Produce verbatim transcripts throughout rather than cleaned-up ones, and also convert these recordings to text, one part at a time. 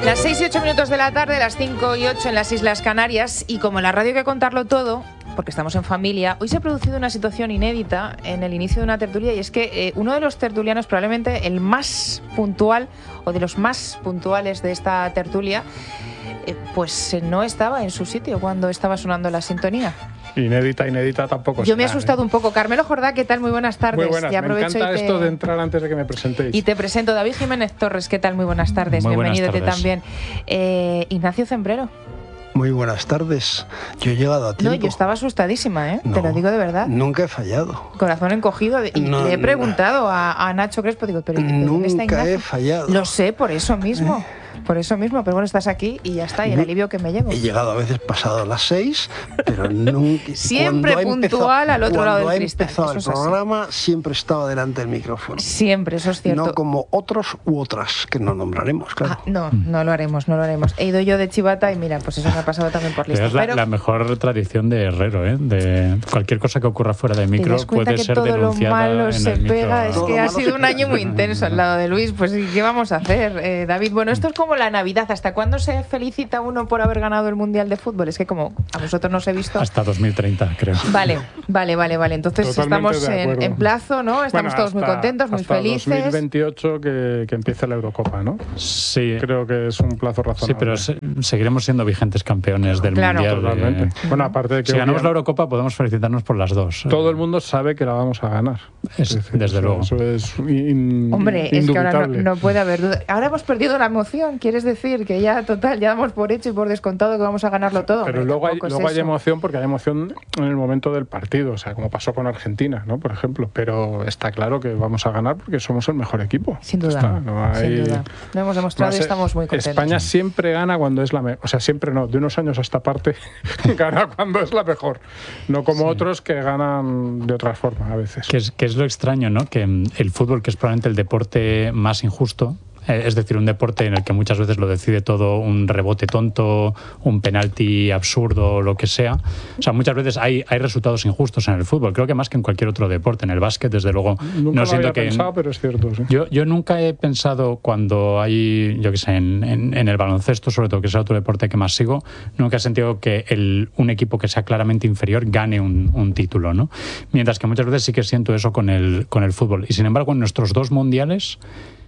Las seis y ocho minutos de la tarde, las cinco y ocho en las Islas Canarias, y como en la radio hay que contarlo todo, porque estamos en familia, hoy se ha producido una situación inédita en el inicio de una tertulia, y es que eh, uno de los tertulianos, probablemente el más puntual o de los más puntuales de esta tertulia, eh, pues eh, no estaba en su sitio cuando estaba sonando la sintonía. Inédita, inédita tampoco. Yo me he será, asustado ¿eh? un poco. Carmelo Jordá, ¿qué tal? Muy buenas tardes. Muy buenas, y me encanta y te... esto de entrar antes de que me presentéis. Y te presento David Jiménez Torres, ¿qué tal? Muy buenas tardes. Muy buenas Bienvenido tardes. tú también. Eh, Ignacio Zembrero. Muy buenas tardes. Yo he llegado a tiempo. No, yo estaba asustadísima, ¿eh? No, te lo digo de verdad. Nunca he fallado. Corazón encogido. Y No, le he no. preguntado a, a Nacho Crespo, digo, pero ¿dónde está Nunca Ignacio? he fallado. Lo sé, por eso mismo. ¿Eh? Por eso mismo, pero bueno, estás aquí y ya está, y el No. alivio que me llevo. He llegado a veces pasado las seis, pero nunca. Siempre cuando ha empezado- puntual al otro lado del Cuando ha cristal, empezado eso el es así. programa, siempre estaba delante del micrófono. Siempre, eso es cierto. No como otros u otras, que no nombraremos, claro. Ah, no, no lo haremos, no lo haremos. He ido yo de chivata y mira, pues eso me ha pasado también por lista. Es la, Pero la mejor tradición de Herrero, ¿eh? De cualquier cosa que ocurra fuera de ¿te micro das cuenta puede que ser todo lo denunciada malo en se el micro. pega? Es Todo que lo ha malo sido se un año pega. muy intenso al lado de Luis. Pues ¿y qué vamos a hacer, eh, David? Bueno, esto es como la Navidad. ¿Hasta cuándo se felicita uno por haber ganado el Mundial de Fútbol? Es que como a vosotros no os he visto... Hasta dos mil treinta, creo. Vale, vale, vale, vale. Entonces Totalmente estamos de en, acuerdo. en plazo, ¿no? Estamos Bueno, todos muy hasta- contentos, muy hasta felices. dos mil veintiocho que, que empiece la Eurocopa, ¿no? Sí, Creo que es un plazo razonable. sí, pero se- seguiremos siendo vigentes campeones del Claro. Mundial. Totalmente. eh. Bueno, aparte de que Si ganamos la obviamente Eurocopa podemos felicitarnos por las dos. todo el mundo sabe que la vamos a ganar. Es- desde eso, luego. Eso es in- Hombre, es que ahora no, indubitable. no puede haber duda. Ahora hemos perdido la emoción, ¿quieres decir? Que ya, total, ya damos por hecho y por descontado que vamos a ganarlo todo. Pero Hombre, luego hay, tampoco es luego hay eso. emoción, porque hay emoción en el momento del partido, o sea, como pasó con Argentina, ¿no? Por ejemplo. Pero está claro que vamos a ganar porque somos el mejor equipo. Sin duda, Está, no hay- sin duda. Lo hemos demostrado No y sé, estamos muy contentos. España siempre gana cuando es la mejor. O sea, siempre no. De unos años a esta parte gana cuando es la mejor. No como Sí. otros que ganan de otras formas a veces. Que es, que es lo extraño, ¿no? Que mm, el fútbol, que es probablemente el deporte más injusto, eh, es decir, un deporte en el que muchas veces lo decide todo un rebote tonto, un penalti absurdo, lo que sea. O sea, muchas veces hay, hay resultados injustos en el fútbol. Creo que más que en cualquier otro deporte. En el básquet, desde luego, Nunca no lo siento había que... pensado, pero es cierto, sí. Yo, yo nunca he pensado cuando hay, yo qué sé, en, en, en el baloncesto, sobre todo, que es el otro deporte que más sigo, nunca he sentido que el, un equipo que sea claramente inferior gane un, un título, ¿no? Mientras que muchas veces sí que siento eso con el, con el fútbol. Y sin embargo, en nuestros dos mundiales,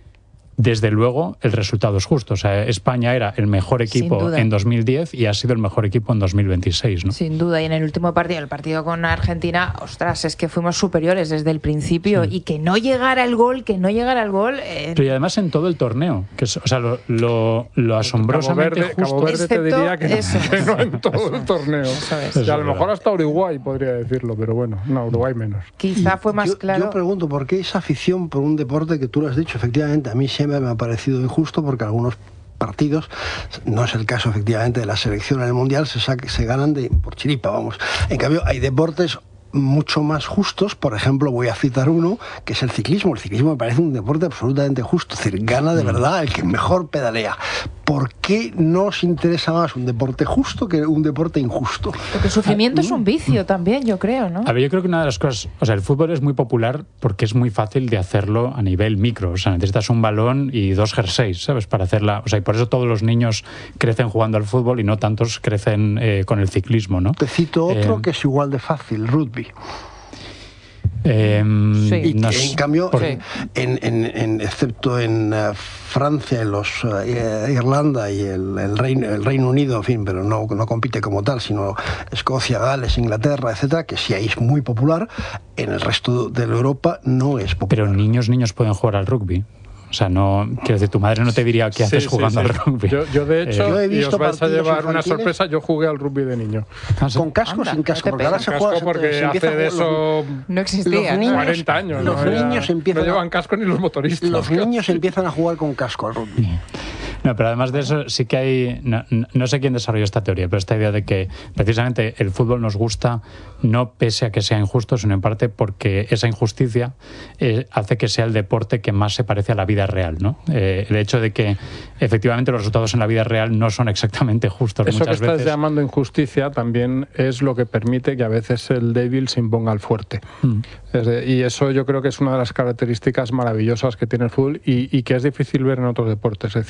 desde luego, el resultado es justo. O sea, España era el mejor Sin equipo duda. en dos mil diez y ha sido el mejor equipo en dos mil veintiséis, ¿no? Sin duda, y en el último partido, el partido con Argentina, ostras, es que fuimos superiores desde el principio y que no llegara el gol, que no llegara el gol... eh, Pero y además en todo el torneo, que es, o sea, lo, lo, lo Cabo asombrosamente Verde, justo... Cabo Verde te Excepto diría que no, eso. que no en todo el torneo. Eso es. Y a Eso lo es mejor verdad. hasta Uruguay podría decirlo, pero bueno, no, Uruguay menos. Quizá fue más yo, claro... yo pregunto, ¿por qué esa afición por un deporte que tú lo has dicho? Efectivamente, a mí siempre me ha parecido injusto porque algunos partidos, no es el caso efectivamente de la selección en el Mundial, se, saque, se ganan de, por chiripa, vamos. En cambio, hay deportes mucho más justos, por ejemplo, voy a citar uno, que es el ciclismo. El ciclismo me parece un deporte absolutamente justo, es decir, gana de verdad el que mejor pedalea. ¿Por qué no os interesa más un deporte justo que un deporte injusto? Porque el sufrimiento es un vicio también, yo creo, ¿no? A ver, yo creo que una de las cosas, o sea, el fútbol es muy popular porque es muy fácil de hacerlo a nivel micro, o sea, necesitas un balón y dos jerseys, ¿sabes? Para hacerla, o sea, y por eso todos los niños crecen jugando al fútbol y no tantos crecen eh, con el ciclismo, ¿no? Te cito otro Eh, que es igual de fácil, rugby. Eh, Sí. Y no que, sé, en cambio, por- en, en- en- en- excepto en eh, Francia, en los eh, Irlanda y el, el, Reino, el Reino Unido, en fin, pero no, no compite como tal, sino Escocia, Gales, Inglaterra, etcétera, que sí ahí es muy popular, en el resto de Europa no es popular. pero niños, niños pueden jugar al rugby. O sea, no, quiero decir, tu madre no te diría qué haces Sí, sí, jugando sí. al rugby. Yo, yo, de hecho, Eh, Yo he y visto os vais a partidos llevar una infantiles. sorpresa, yo jugué al rugby de niño. ah, sí. Con casco o Anda, sin no casco, te porque ahora pegues. se Casco juega... se- porque se empieza hace a de jugar los- eso No existía, los ¿no? niños- cuarenta años. los ¿no? Ya niños empiezan no a- llevan casco ni los motoristas. Los niños empiezan a jugar con casco al rugby. No, pero además de eso, sí que hay. No, no sé quién desarrolló esta teoría, pero esta idea de que precisamente el fútbol nos gusta no pese a que sea injusto, sino en parte porque esa injusticia eh, hace que sea el deporte que más se parece a la vida real, ¿no? Eh, el hecho de que efectivamente los resultados en la vida real no son exactamente justos Eso que muchas estás veces. llamando injusticia también es lo que permite que a veces el débil se imponga al fuerte. Mm. Es de- y eso yo creo que es una de las características maravillosas que tiene el fútbol y, y que es difícil ver en otros deportes. Es decir, Mm. eh,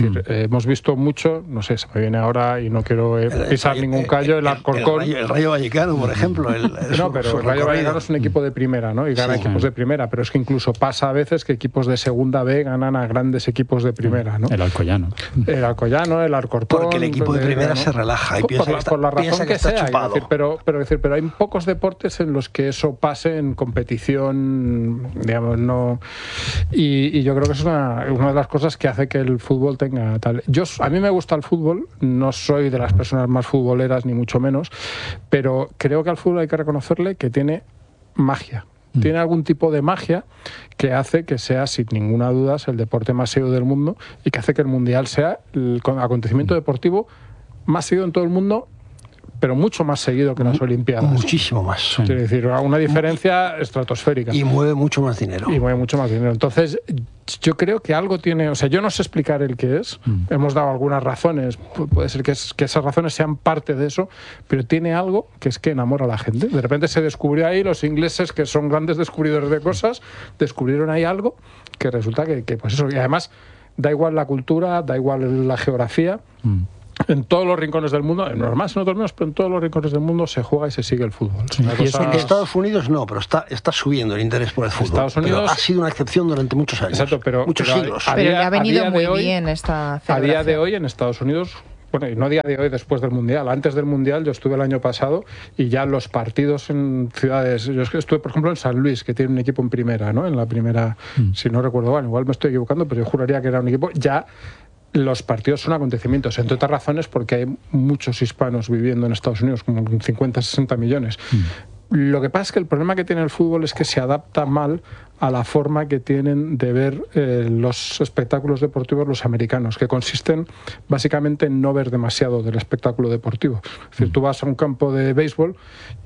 hemos visto mucho, no sé, se me viene ahora y no quiero eh, pisar el, ningún callo, el, el Alcorcón. El, el, el Rayo Vallecano, por ejemplo. El, el, no, pero su, su el Rayo Vallecano es un equipo de primera, ¿no? Y gana sí, equipos de primera, pero es que incluso pasa a veces que equipos de segunda B ganan a grandes equipos de primera, ¿no? El Alcoyano. El Alcoyano, el Alcorcón. Porque el equipo de primera ¿no? se relaja y por, piensa por, que está, por la razón que, que sea, decir, pero, pero, decir, pero hay pocos deportes en los que eso pase en competición, digamos, no. Y, y yo creo que es una, una de las cosas que hace que el fútbol tenga tal. Yo, a mí me gusta el fútbol, no soy de las personas más futboleras, ni mucho menos, pero creo que al fútbol hay que reconocerle que tiene magia. Mm. Tiene algún tipo de magia que hace que sea, sin ninguna duda, el deporte más seguido del mundo y que hace que el Mundial sea el acontecimiento deportivo más seguido en todo el mundo, pero mucho más seguido que las Olimpiadas. Muchísimo más. Es decir, una diferencia estratosférica. Y mueve mucho más dinero. Y mueve mucho más dinero. Entonces, yo creo que algo tiene... O sea, yo no sé explicar el qué es. Mm. Hemos dado algunas razones. Puede ser que, es, que esas razones sean parte de eso, pero tiene algo que es que enamora a la gente. De repente se descubrió ahí, los ingleses, que son grandes descubridores de cosas, descubrieron ahí algo que resulta que, que pues eso... Y además, da igual la cultura, da igual la geografía... Mm. En todos los rincones del mundo, normal en otros menos, pero en todos los rincones del mundo se juega y se sigue el fútbol. Sí, y cosa... En Estados Unidos no, pero está, está subiendo el interés por el fútbol. Estados Unidos pero ha sido una excepción durante muchos años. Exacto, pero, muchos pero siglos. A, a pero día, le ha venido muy hoy, bien esta celebración. A día de hoy en Estados Unidos, bueno, y no a día de hoy después del Mundial, antes del Mundial yo estuve el año pasado y ya los partidos en ciudades, yo estuve por ejemplo en San Luis, que tiene un equipo en primera, ¿no? En la primera, mm. si no recuerdo mal, igual me estoy equivocando, pero yo juraría que era un equipo ya... Los partidos son acontecimientos, entre otras razones porque hay muchos hispanos viviendo en Estados Unidos, como cincuenta, sesenta millones. Mm. Lo que pasa es que el problema que tiene el fútbol es que se adapta mal a la forma que tienen de ver eh, los espectáculos deportivos los americanos, que consisten básicamente en no ver demasiado del espectáculo deportivo. Es decir, tú vas a un campo de béisbol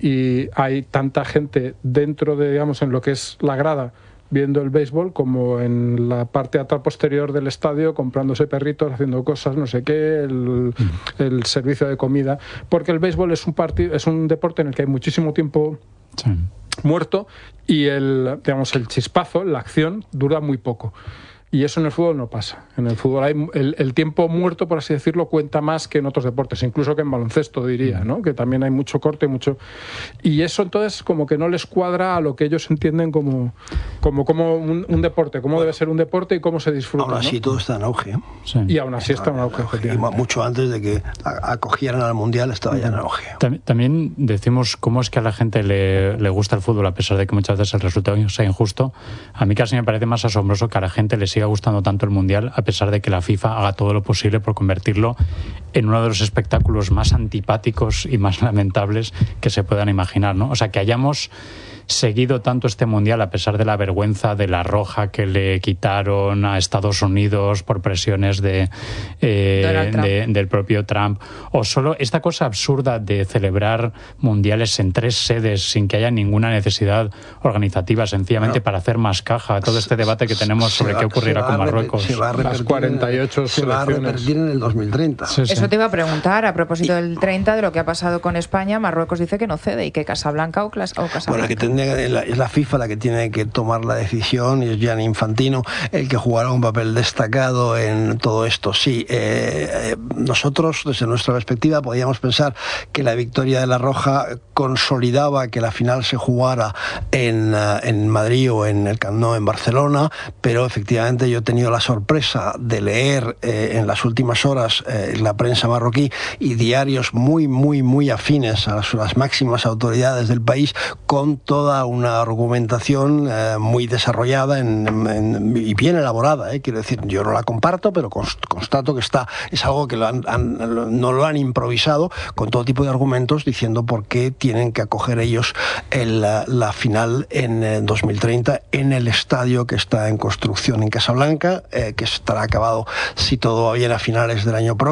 y hay tanta gente dentro de, digamos, en lo que es la grada, viendo el béisbol, como en la parte atrás posterior del estadio, comprándose perritos, haciendo cosas, no sé qué, el, el servicio de comida, porque el béisbol es un partido, es un deporte en el que hay muchísimo tiempo sí. muerto y el, digamos, el chispazo, la acción, dura muy poco. Y eso en el fútbol no pasa. En el fútbol hay el, el tiempo muerto, por así decirlo, cuenta más que en otros deportes, incluso que en baloncesto, diría, ¿no? Que también hay mucho corte, mucho... Y eso entonces como que no les cuadra a lo que ellos entienden como, como, como un, un deporte, cómo debe ser un deporte y cómo se disfruta. Aún así, ¿no? Todo está en auge. Sí. Y aún así está, está en auge. auge. Y mucho antes de que acogieran al Mundial estaba ya en auge. También, también decimos cómo es que a la gente le, le gusta el fútbol, a pesar de que muchas veces el resultado sea injusto. A mí casi me parece más asombroso que a la gente le siga gustando tanto el Mundial, a pesar de que la FIFA haga todo lo posible por convertirlo en uno de los espectáculos más antipáticos y más lamentables que se puedan imaginar, ¿no? O sea, que hayamos seguido tanto este Mundial a pesar de la vergüenza de la roja que le quitaron a Estados Unidos por presiones de, eh, de del propio Trump, o solo esta cosa absurda de celebrar mundiales en tres sedes sin que haya ninguna necesidad organizativa, sencillamente no. para hacer más caja, todo este debate que tenemos sobre va, qué ocurrirá con Marruecos. Se va a repetir, las cuarenta y ocho se va a repetir en el dos mil treinta. Sí, sí. Eso te iba a preguntar a propósito del treinta, de lo que ha pasado con España. Marruecos dice que no cede y que Casablanca o, Clas o Casablanca. Bueno, que tendría, es la FIFA la que tiene que tomar la decisión y es Gianni Infantino el que jugará un papel destacado en todo esto. Sí, eh, nosotros desde nuestra perspectiva podíamos pensar que la victoria de la Roja consolidaba que la final se jugara en, en Madrid o en el Camp Nou en Barcelona, pero efectivamente yo he tenido la sorpresa de leer eh, en las últimas horas eh, la prensa marroquí y diarios muy, muy, muy afines a las, las máximas autoridades del país con toda una argumentación eh, muy desarrollada en, en, y bien elaborada, eh, quiero decir, yo no la comparto, pero constato que está, es algo que lo han, han, no lo han improvisado con todo tipo de argumentos diciendo por qué tienen que acoger ellos el, la, la final en eh, dos mil treinta en el estadio que está en construcción en Casablanca, eh, que estará acabado si todo va bien a finales del año próximo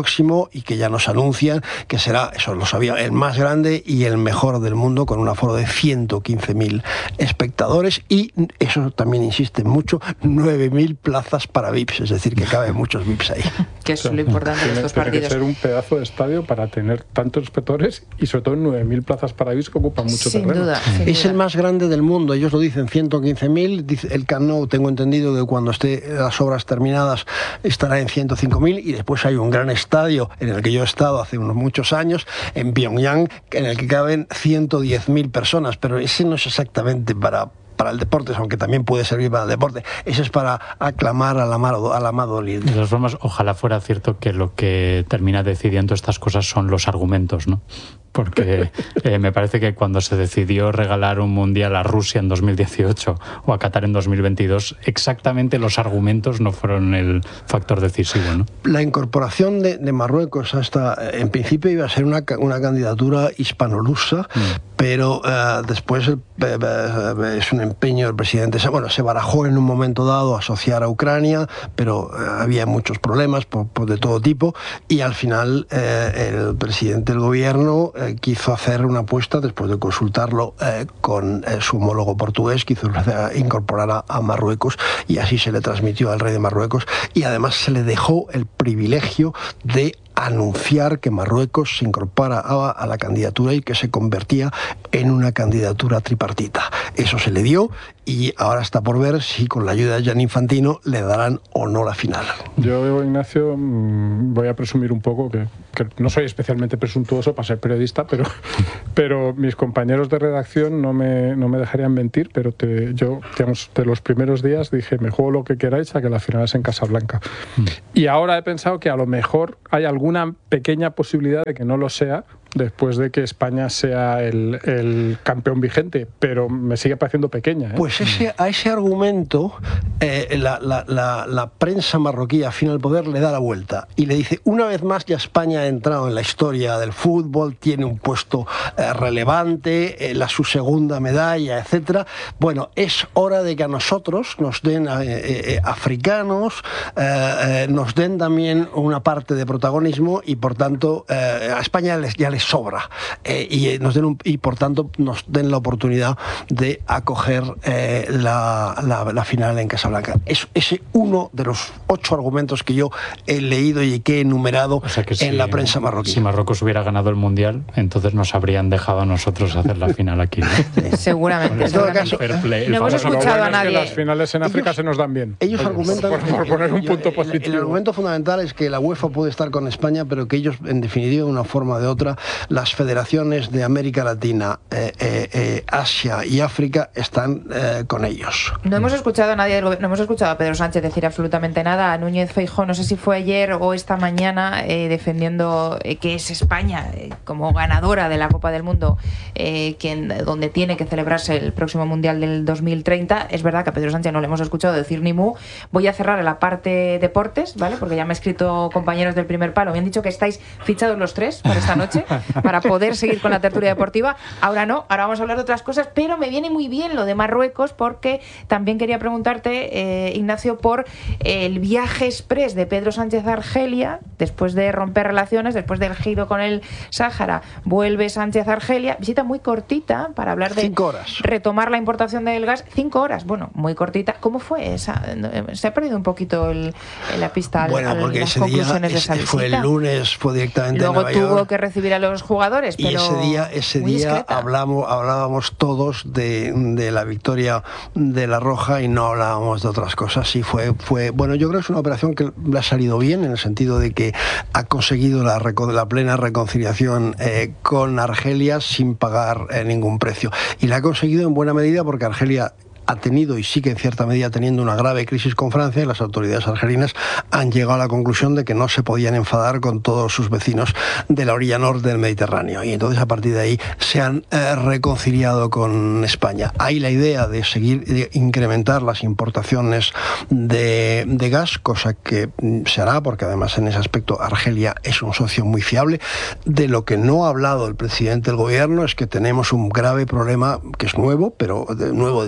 próximo y que ya nos anuncian que será, eso lo sabía, el más grande y el mejor del mundo, con un aforo de ciento quince mil espectadores y, eso también insiste mucho, nueve mil plazas para V I Ps, es decir, que caben muchos V I Ps ahí. Que es lo importante de estos partidos. Tiene que ser un pedazo de estadio para tener tantos espectadores y sobre todo nueve mil plazas para V I Ps que ocupan mucho sin terreno. Duda, sin es duda. el más grande del mundo, ellos lo dicen, ciento quince mil, el Camp Nou, tengo entendido que cuando esté las obras terminadas estará en ciento cinco mil, y después hay un gran estadio en el que yo he estado hace unos muchos años, en Pyongyang, en el que caben ciento diez mil personas, pero ese no es exactamente para para el deporte, aunque también puede servir para el deporte. Ese es para aclamar al amado, al amado líder. De todas formas, ojalá fuera cierto que lo que termina decidiendo estas cosas son los argumentos, ¿no? Porque eh, me parece que cuando se decidió regalar un mundial a Rusia en dos mil dieciocho o a Qatar en dos mil veintidós, exactamente los argumentos no fueron el factor decisivo, ¿no? La incorporación de, de Marruecos hasta, en principio iba a ser una, una candidatura hispanolusa, mm. pero uh, después el, eh, es un empeño del presidente. Bueno, se barajó en un momento dado asociar a Ucrania, pero eh, había muchos problemas por, por de todo tipo, y al final eh, el presidente del gobierno eh, quiso hacer una apuesta, después de consultarlo eh, con eh, su homólogo portugués, quiso incorporar a, a Marruecos, y así se le transmitió al rey de Marruecos, y además se le dejó el privilegio de anunciar que Marruecos se incorpora a, a la candidatura y que se convertía en una candidatura tripartita. Eso se le dio, y ahora está por ver si con la ayuda de Gianni Infantino le darán o no la final. Yo, Ignacio, voy a presumir un poco que, que no soy especialmente presuntuoso para ser periodista, pero, pero mis compañeros de redacción no me, no me dejarían mentir, pero te, yo, digamos, de los primeros días dije, me juego lo que queráis a que la final es en Casablanca. Mm. Y ahora he pensado que a lo mejor hay alguna pequeña posibilidad de que no lo sea, después de que España sea el, el campeón vigente, pero me sigue pareciendo pequeña, ¿eh? Pues ese, a ese argumento eh, la, la, la, la prensa marroquí, afín al poder, le da la vuelta y le dice, una vez más ya España ha entrado en la historia del fútbol, tiene un puesto eh, relevante, eh, la, su segunda medalla, etcétera. Bueno, es hora de que a nosotros nos den eh, eh, africanos, eh, eh, nos den también una parte de protagonismo, y por tanto eh, a España les, ya les sobra, eh, y, nos den un, y por tanto nos den la oportunidad de acoger eh, la, la, la final en Casablanca. Es ese uno de los ocho argumentos que yo he leído y que he enumerado, o sea que en si, la prensa marroquí. Si Marruecos hubiera ganado el Mundial, entonces nos habrían dejado a nosotros hacer la final aquí, ¿no? Sí, seguramente. En todo caso, play, no hemos escuchado a nadie. Es que las finales en África ellos, se nos dan bien. Ellos Oye, argumentan... Por, por poner un punto yo, positivo. El, el argumento fundamental es que la UEFA puede estar con España, pero que ellos, en definitiva, de una forma o de otra, las federaciones de América Latina, eh, eh, eh, Asia y África están eh, con ellos. No hemos escuchado a nadie del gobierno, no hemos escuchado a Pedro Sánchez decir absolutamente nada, a Núñez Feijóo, no sé si fue ayer o esta mañana, eh, defendiendo eh, que es España eh, como ganadora de la Copa del Mundo, eh, quien, donde tiene que celebrarse el próximo Mundial del dos mil treinta. Es verdad que a Pedro Sánchez no le hemos escuchado decir ni mu. Voy a cerrar la parte deportes, ¿vale? Porque ya me han escrito compañeros del Primer Palo, me han dicho que estáis fichados los tres para esta noche, para poder seguir con la tertulia deportiva. Ahora no, ahora vamos a hablar de otras cosas, pero me viene muy bien lo de Marruecos, porque también quería preguntarte, eh, Ignacio, por el viaje express de Pedro Sánchez a Argelia, después de romper relaciones, después del giro con el Sáhara, vuelve Sánchez a Argelia, visita muy cortita para hablar de cinco horas. Retomar la importación del gas, cinco horas, bueno, muy cortita. ¿Cómo fue esa? Se ha perdido un poquito el, la pista al, bueno, porque las ese conclusiones día, de esa ese fue el lunes, fue directamente Luego a Nueva tuvo York, que recibir a los jugadores, pero y ese día, ese día hablamos, hablábamos todos de, de la victoria de La Roja y no hablábamos de otras cosas. Sí, fue, fue, bueno, yo creo que es una operación que le ha salido bien, en el sentido de que ha conseguido la, la plena reconciliación eh, con Argelia sin pagar eh, ningún precio. Y la ha conseguido en buena medida porque Argelia ha tenido y sigue en cierta medida teniendo una grave crisis con Francia, y las autoridades argelinas han llegado a la conclusión de que no se podían enfadar con todos sus vecinos de la orilla norte del Mediterráneo, y entonces a partir de ahí se han eh, reconciliado con España. Hay la idea de seguir, de incrementar las importaciones de, de gas, cosa que se hará porque además en ese aspecto Argelia es un socio muy fiable. De lo que no ha hablado el presidente del gobierno es que tenemos un grave problema que es nuevo, pero de, nuevo de hace un par de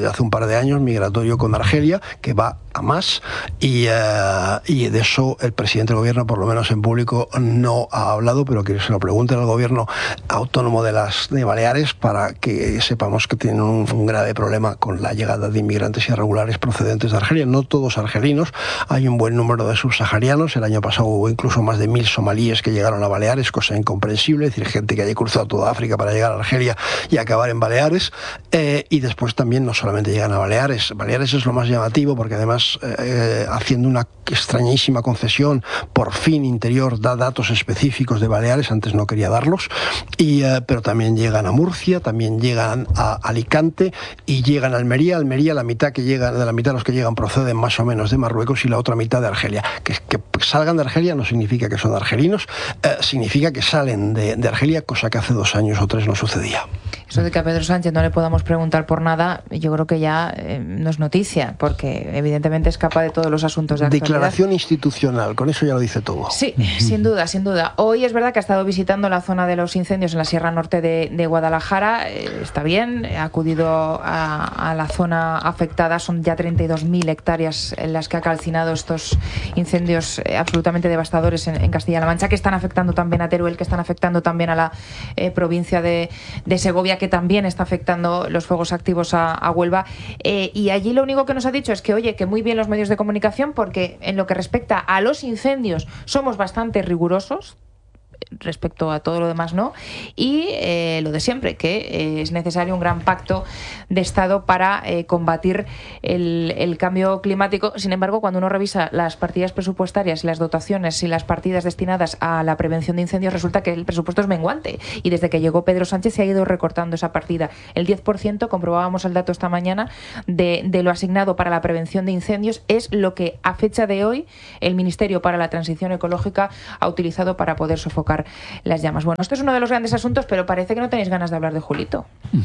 de años migratorio con Argelia, que va a más, y, uh, y de eso el presidente del gobierno, por lo menos en público, no ha hablado, pero que se lo pregunten al gobierno autónomo de las de Baleares para que sepamos que tienen un, un grave problema con la llegada de inmigrantes irregulares procedentes de Argelia. No todos argelinos, hay un buen número de subsaharianos. El año pasado hubo incluso más de mil somalíes que llegaron a Baleares, cosa incomprensible, es decir, gente que haya cruzado toda África para llegar a Argelia y acabar en Baleares. Eh, y después también no solamente llegan a Baleares, Baleares es lo más llamativo porque además eh, haciendo una extrañísima concesión, por fin Interior da datos específicos de Baleares, antes no quería darlos, y, eh, pero también llegan a Murcia, también llegan a Alicante y llegan a Almería. Almería, la mitad que llegan, de la mitad de los que llegan proceden más o menos de Marruecos y la otra mitad de Argelia. Que, que salgan de Argelia no significa que son argelinos, eh, significa que salen de, de Argelia, cosa que hace dos años o tres no sucedía. Eso de que a Pedro Sánchez no le podamos preguntar por nada, yo creo que ya eh, no es noticia, porque evidentemente escapa de todos los asuntos de actualidad. Declaración institucional, con eso ya lo dice todo. Sí, sin duda, sin duda. Hoy es verdad que ha estado visitando la zona de los incendios en la Sierra Norte de, de Guadalajara. Eh, está bien, ha acudido a, a la zona afectada. Son ya treinta y dos mil hectáreas en las que ha calcinado estos incendios eh, absolutamente devastadores en, en Castilla-La Mancha, que están afectando también a Teruel, que están afectando también a la eh, provincia de, de Segovia, que también está afectando los fuegos activos a, a Huelva. Eh, y allí lo único que nos ha dicho es que, oye, que muy bien los medios de comunicación, porque en lo que respecta a los incendios somos bastante rigurosos, respecto a todo lo demás no, y eh, lo de siempre, que eh, es necesario un gran pacto de Estado para eh, combatir el, el cambio climático. Sin embargo, cuando uno revisa las partidas presupuestarias y las dotaciones y las partidas destinadas a la prevención de incendios, resulta que el presupuesto es menguante, y desde que llegó Pedro Sánchez se ha ido recortando esa partida. El diez por ciento, comprobábamos el dato esta mañana, de, de lo asignado para la prevención de incendios es lo que a fecha de hoy el Ministerio para la Transición Ecológica ha utilizado para poder sofocar las llamas. Bueno, esto es uno de los grandes asuntos, pero parece que no tenéis ganas de hablar de Julito.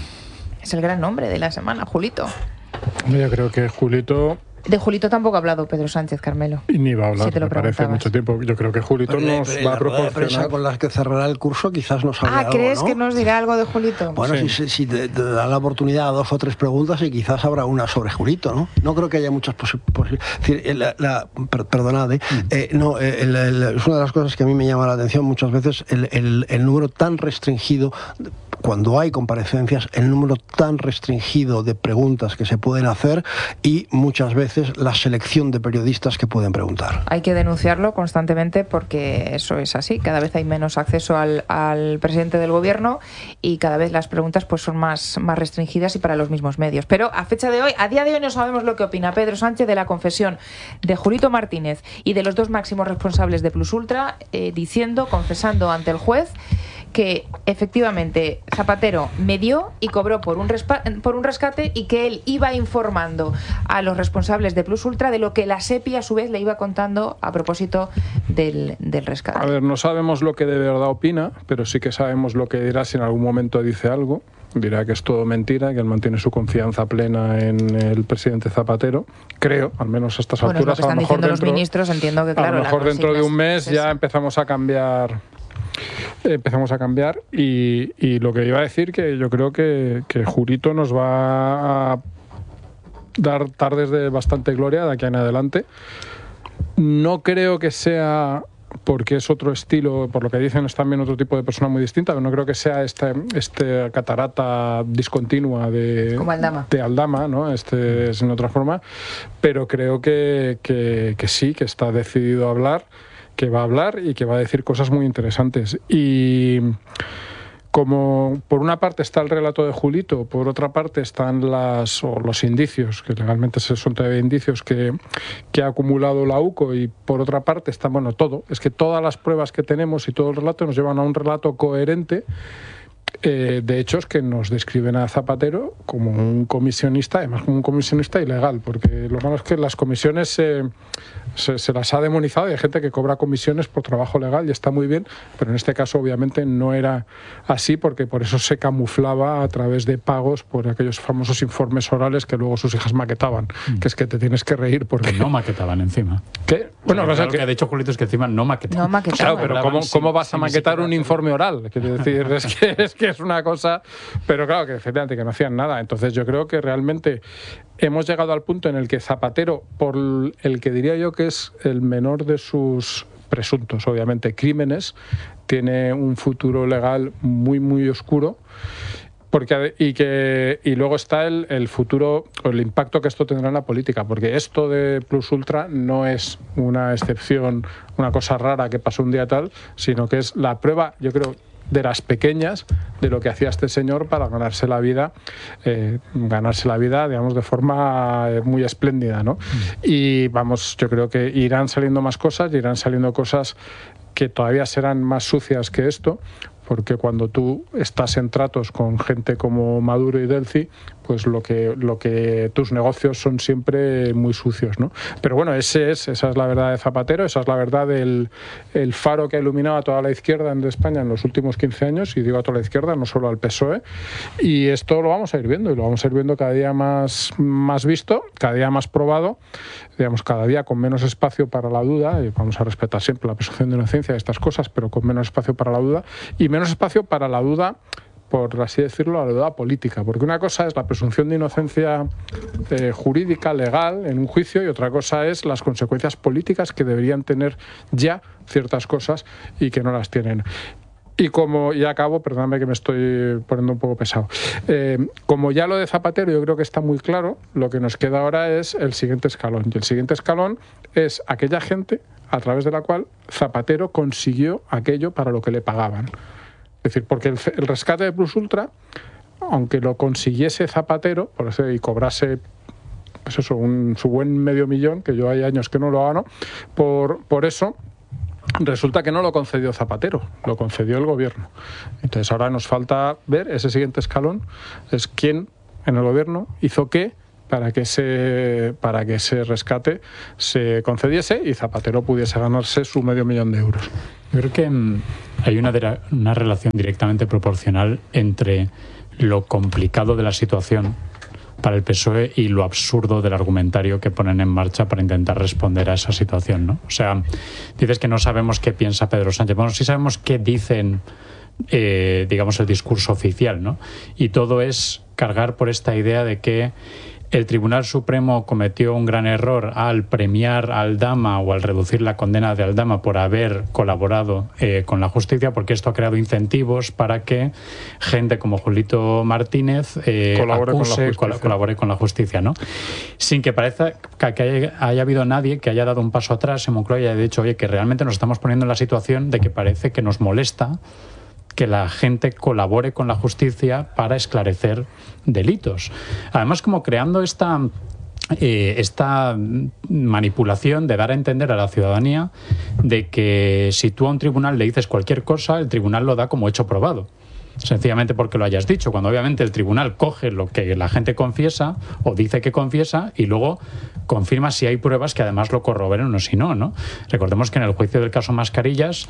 Es el gran nombre de la semana, Julito. Yo creo que Julito... De Julito tampoco ha hablado Pedro Sánchez, Carmelo. Y ni va a hablar, si te lo me parece mucho tiempo. Yo creo que Julito pero, nos pero va a proporcionar... con las que cerrará el curso quizás nos hable Ah, algo, ¿crees ¿no? que nos dirá algo de Julito? Bueno, sí. si, si te, te da la oportunidad a dos o tres preguntas y quizás habrá una sobre Julito, ¿no? No creo que haya muchas posibilidades. La, la, per, perdonad, ¿eh? Mm. Eh, no, el, el, es una de las cosas que a mí me llama la atención muchas veces, el, el, el número tan restringido... Cuando hay comparecencias, el número tan restringido de preguntas que se pueden hacer y muchas veces la selección de periodistas que pueden preguntar. Hay que denunciarlo constantemente porque eso es así. Cada vez hay menos acceso al, al presidente del gobierno y cada vez las preguntas pues son más, más restringidas y para los mismos medios. Pero a fecha de hoy, a día de hoy no sabemos lo que opina Pedro Sánchez de la confesión de Julito Martínez y de los dos máximos responsables de Plus Ultra, eh, diciendo, confesando ante el juez que efectivamente Zapatero me dio y cobró por un, por un rescate y que él iba informando a los responsables de Plus Ultra de lo que la SEPI a su vez le iba contando a propósito del, del rescate. A ver, no sabemos lo que de verdad opina, pero sí que sabemos lo que dirá si en algún momento dice algo. Dirá que es todo mentira, que él mantiene su confianza plena en el presidente Zapatero. Creo, al menos a estas bueno, alturas. Lo que están a lo mejor diciendo dentro, los ministros, entiendo que claro. A lo mejor dentro de un mes es ya empezamos a cambiar... Empezamos a cambiar y, y lo que iba a decir que yo creo que, que Julito nos va a dar tardes de bastante gloria de aquí en adelante. No creo que sea porque es otro estilo, por lo que dicen es también otro tipo de persona muy distinta, pero no creo que sea esta este catarata discontinua de Como Aldama, de Aldama, ¿no? Este es en otra forma, pero creo que, que, que sí, que está decidido a hablar, que va a hablar y que va a decir cosas muy interesantes. Y como por una parte está el relato de Julito, por otra parte están las, o los indicios, que legalmente son todavía indicios que, que ha acumulado la U C O, y por otra parte está, bueno, todo. Es que todas las pruebas que tenemos y todo el relato nos llevan a un relato coherente eh, de hechos que nos describen a Zapatero como un comisionista, además como un comisionista ilegal, porque lo malo es que las comisiones eh, se, se las ha demonizado y hay gente que cobra comisiones por trabajo legal y está muy bien, pero en este caso obviamente no era así, porque por eso se camuflaba a través de pagos por aquellos famosos informes orales que luego sus hijas maquetaban, mm. que es que te tienes que reír porque... Que no maquetaban encima. ¿Qué? Bueno, o sea, claro, que, que ha dicho Julito es que encima no maquetaban. No maquetaban. Claro, pero ¿cómo, cómo vas a maquetar un informe oral? Quiero decir, es que, es que que es una cosa, pero claro, que efectivamente que no hacían nada. Entonces yo creo que realmente hemos llegado al punto en el que Zapatero, por el que diría yo que es el menor de sus presuntos, obviamente, crímenes, tiene un futuro legal muy, muy oscuro. Porque, y, que, y luego está el, el futuro, o el impacto que esto tendrá en la política, porque esto de Plus Ultra no es una excepción, una cosa rara que pasó un día tal, sino que es la prueba, yo creo, de las pequeñas de lo que hacía este señor para ganarse la vida, eh, ganarse la vida, digamos, de forma muy espléndida, ¿no? Mm. Y vamos, yo creo que irán saliendo más cosas, irán saliendo cosas que todavía serán más sucias que esto, porque cuando tú estás en tratos con gente como Maduro y Delcy, pues lo que, lo que tus negocios son siempre muy sucios, ¿no? Pero bueno, ese es, esa es la verdad de Zapatero, esa es la verdad del el faro que ha iluminado a toda la izquierda en España en los últimos quince años, y digo a toda la izquierda, no solo al P S O E, y esto lo vamos a ir viendo, y lo vamos a ir viendo cada día más, más visto, cada día más probado, digamos, cada día con menos espacio para la duda, y vamos a respetar siempre la presunción de inocencia de estas cosas, pero con menos espacio para la duda, y menos espacio para la duda, por así decirlo, la duda política, porque una cosa es la presunción de inocencia eh, jurídica, legal, en un juicio, y otra cosa es las consecuencias políticas que deberían tener ya ciertas cosas y que no las tienen. Y como ya acabo, perdóname que me estoy poniendo un poco pesado, eh, como ya lo de Zapatero yo creo que está muy claro, lo que nos queda ahora es el siguiente escalón, y el siguiente escalón es aquella gente a través de la cual Zapatero consiguió aquello para lo que le pagaban. Es decir, porque el, el rescate de Plus Ultra, aunque lo consiguiese Zapatero, por eso, y cobrase pues eso, un, su buen medio millón, que yo hay años que no lo gano, por, por eso resulta que no lo concedió Zapatero, lo concedió el gobierno. Entonces ahora nos falta ver ese siguiente escalón, es quién en el gobierno hizo qué para que ese, para que ese rescate se concediese y Zapatero pudiese ganarse su medio millón de euros. Yo creo que mm, hay una, de, una relación directamente proporcional entre lo complicado de la situación para el P S O E y lo absurdo del argumentario que ponen en marcha para intentar responder a esa situación, ¿no? O sea, dices que no sabemos qué piensa Pedro Sánchez. Bueno, sí sabemos qué dicen, eh, digamos, el discurso oficial, ¿no? Y todo es cargar por esta idea de que el Tribunal Supremo cometió un gran error al premiar a Aldama o al reducir la condena de Aldama por haber colaborado eh, con la justicia, porque esto ha creado incentivos para que gente como Julito Martínez eh, colabore acuse, con la colabore con la justicia, ¿no? Sin que parezca que haya, haya habido nadie que haya dado un paso atrás en Moncloa y haya dicho, oye, que realmente nos estamos poniendo en la situación de que parece que nos molesta que la gente colabore con la justicia para esclarecer delitos. Además, como creando esta, eh, esta manipulación de dar a entender a la ciudadanía de que si tú a un tribunal le dices cualquier cosa, el tribunal lo da como hecho probado. Sencillamente porque lo hayas dicho, cuando obviamente el tribunal coge lo que la gente confiesa o dice que confiesa y luego confirma si hay pruebas que además lo corroboren o si no, ¿no? Recordemos que en el juicio del caso Mascarillas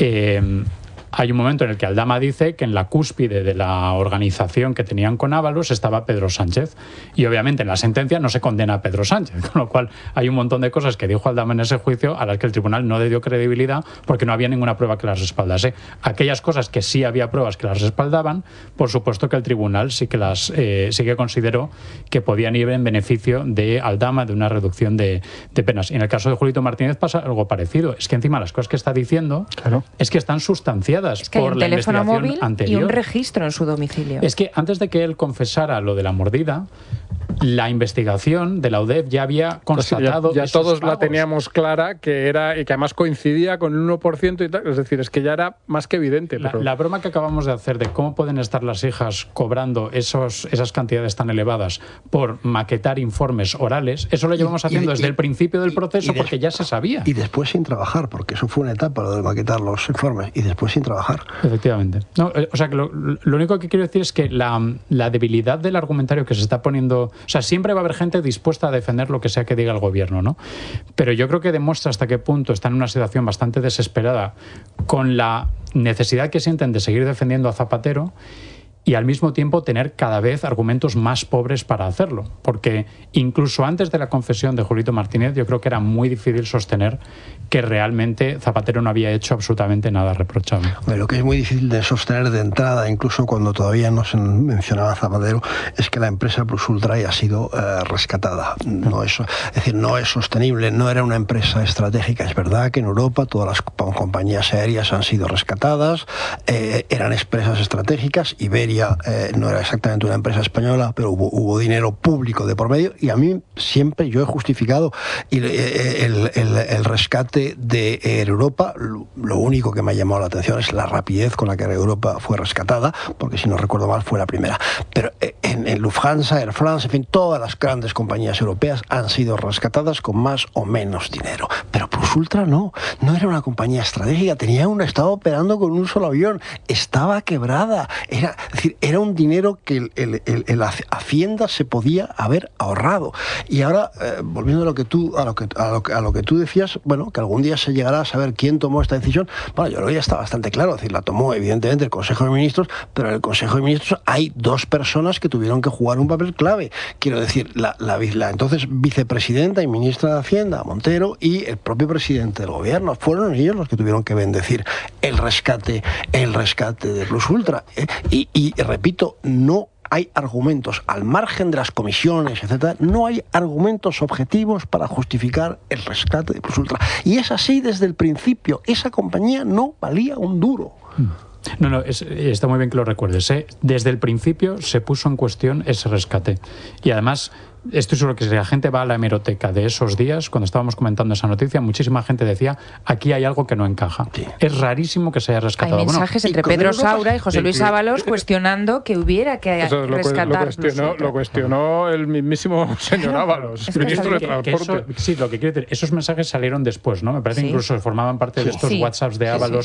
eh, hay un momento en el que Aldama dice que en la cúspide de la organización que tenían con Ábalos estaba Pedro Sánchez. Y obviamente en la sentencia no se condena a Pedro Sánchez, con lo cual hay un montón de cosas que dijo Aldama en ese juicio a las que el tribunal no le dio credibilidad porque no había ninguna prueba que las respaldase. Aquellas cosas que sí había pruebas que las respaldaban, por supuesto que el tribunal sí que las eh, sí que consideró que podían ir en beneficio de Aldama, de una reducción de, de penas. Y en el caso de Julito Martínez pasa algo parecido. Es que encima las cosas que está diciendo claro. es que están sustanciadas es que hay por un la teléfono investigación móvil anterior. Y un registro en su domicilio. Es que antes de que él confesara lo de la mordida, la investigación de la U D E F ya había constatado. Ya, ya todos pagos. La teníamos clara que era y que además coincidía con el uno por ciento y tal. Es decir, es que ya era más que evidente. La, pero... la broma que acabamos de hacer de cómo pueden estar las hijas cobrando esos, esas cantidades tan elevadas por maquetar informes orales, eso lo llevamos y, haciendo y, desde y, el principio del proceso y de, porque ya se sabía. Y después sin trabajar, porque eso fue una etapa, lo de maquetar los informes, y después sin trabajar. Efectivamente. No, o sea, que lo, lo único que quiero decir es que la, la debilidad del argumentario que se está poniendo... O sea, siempre va a haber gente dispuesta a defender lo que sea que diga el gobierno, ¿no? Pero yo creo que demuestra hasta qué punto están en una situación bastante desesperada con la necesidad que sienten de seguir defendiendo a Zapatero y al mismo tiempo tener cada vez argumentos más pobres para hacerlo. Porque incluso antes de la confesión de Julito Martínez, yo creo que era muy difícil sostener que realmente Zapatero no había hecho absolutamente nada reprochable. Lo que es muy difícil de sostener de entrada, incluso cuando todavía no se mencionaba Zapatero, es que la empresa Plus Ultra haya sido eh, rescatada. No es, es decir, no es sostenible, no era una empresa estratégica. Es verdad que en Europa todas las compañías aéreas han sido rescatadas, eh, eran empresas estratégicas. Iberia eh, no era exactamente una empresa española, pero hubo, hubo dinero público de por medio, y a mí siempre yo he justificado el, el, el, el rescate de Air Europa. Lo, lo único que me ha llamado la atención es la rapidez con la que Air Europa fue rescatada, porque si no recuerdo mal fue la primera. Pero en, en Lufthansa, Air France, en fin, todas las grandes compañías europeas han sido rescatadas con más o menos dinero. Pero Plus Ultra no, no era una compañía estratégica, tenía un, estaba operando con un solo avión, estaba quebrada, era, es decir, era un dinero que el, el, el, el Hacienda se podía haber ahorrado. Y ahora, eh, volviendo a lo que tú a lo que, a lo que a lo que tú decías, bueno, que algún día se llegará a saber quién tomó esta decisión. Bueno, yo creo que ya está bastante claro, es decir, la tomó evidentemente el Consejo de Ministros, pero en el Consejo de Ministros hay dos personas que tuvieron que jugar un papel clave. Quiero decir, la, la, la entonces vicepresidenta y ministra de Hacienda, Montero, y el propio presidente del gobierno. Fueron ellos los que tuvieron que bendecir el rescate, el rescate de Plus Ultra. ¿eh? Y, y repito, no hay argumentos, al margen de las comisiones, etcétera, no hay argumentos objetivos para justificar el rescate de Plus Ultra. Y es así desde el principio. Esa compañía no valía un duro. No, no, es, está muy bien que lo recuerdes, ¿eh? Desde el principio se puso en cuestión ese rescate. Y además, estoy seguro que si la gente va a la hemeroteca de esos días, cuando estábamos comentando esa noticia, muchísima gente decía, aquí hay algo que no encaja. Sí. Es rarísimo que se haya rescatado. Hay mensajes bueno, entre Pedro Saura y José Luis Ábalos cuestionando que hubiera que Eso lo, rescatar. Lo cuestionó, lo cuestionó el mismísimo señor Ábalos, es ministro de que, Transporte. que eso, sí, lo que quiero decir, esos mensajes salieron después, ¿no? Me parece sí. que incluso formaban parte de estos sí. WhatsApps de Ábalos